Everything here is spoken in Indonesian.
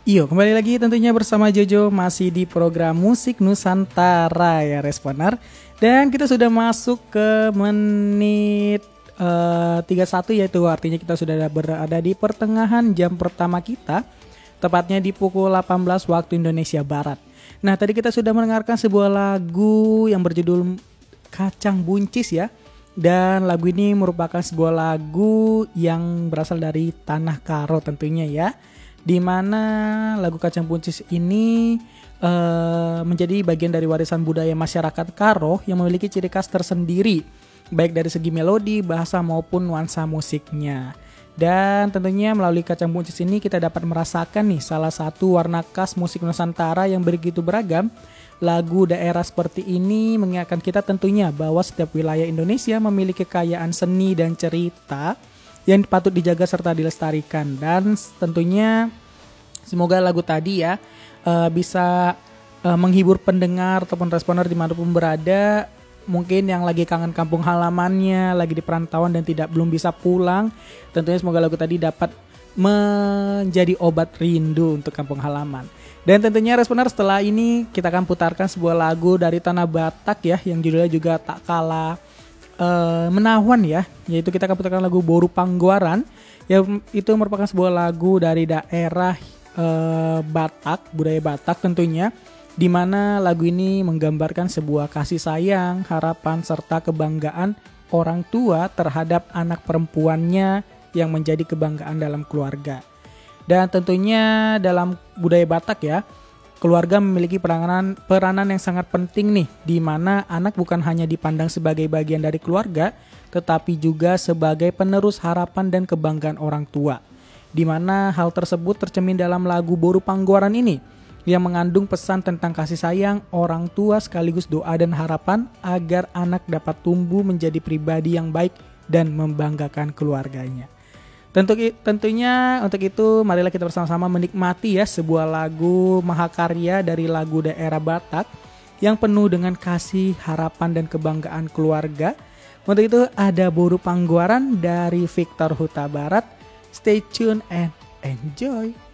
Iyo, kembali lagi tentunya bersama Jojo masih di program Musik Nusantara ya Responer. Dan kita sudah masuk ke menit 31, yaitu artinya kita sudah berada di pertengahan jam pertama kita, tepatnya di pukul 18 waktu Indonesia Barat. Nah, tadi kita sudah mendengarkan sebuah lagu yang berjudul Kacang Buncis ya. Dan lagu ini merupakan sebuah lagu yang berasal dari Tanah Karo tentunya ya. Di mana lagu Kacang Buncis ini menjadi bagian dari warisan budaya masyarakat Karo yang memiliki ciri khas tersendiri, baik dari segi melodi, bahasa maupun nuansa musiknya. Dan tentunya melalui Kacang Buncis ini kita dapat merasakan nih salah satu warna khas musik Nusantara yang begitu beragam. Lagu daerah seperti ini mengingatkan kita tentunya bahwa setiap wilayah Indonesia memiliki kekayaan seni dan cerita yang patut dijaga serta dilestarikan. Dan tentunya semoga lagu tadi ya bisa menghibur pendengar ataupun responer dimanapun berada. Mungkin yang lagi kangen kampung halamannya, lagi di perantauan dan belum bisa pulang, tentunya semoga lagu tadi dapat menjadi obat rindu untuk kampung halaman. Dan tentunya responer, setelah ini kita akan putarkan sebuah lagu dari Tanah Batak ya, yang judulnya juga tak kalah menawan ya, yaitu kita akan putarkan lagu Boru Panggoaran, yang itu merupakan sebuah lagu dari daerah Batak, budaya Batak tentunya, di mana lagu ini menggambarkan sebuah kasih sayang, harapan serta kebanggaan orang tua terhadap anak perempuannya yang menjadi kebanggaan dalam keluarga. Dan tentunya dalam budaya Batak ya, keluarga memiliki peranan yang sangat penting nih, di mana anak bukan hanya dipandang sebagai bagian dari keluarga, tetapi juga sebagai penerus harapan dan kebanggaan orang tua. Di mana hal tersebut tercermin dalam lagu Boru Panggoaran ini, yang mengandung pesan tentang kasih sayang orang tua sekaligus doa dan harapan agar anak dapat tumbuh menjadi pribadi yang baik dan membanggakan keluarganya. Tentunya untuk itu marilah kita bersama-sama menikmati ya sebuah lagu mahakarya dari lagu daerah Batak yang penuh dengan kasih, harapan dan kebanggaan keluarga. Untuk itu ada Boru Panggoaran dari Victor Huta Barat. Stay tune and enjoy.